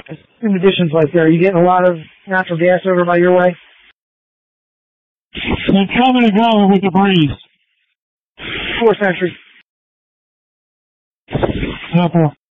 in addition, like, are you getting a lot of natural gas over by your way? It's coming and going with the breeze. 4 Century. Apple.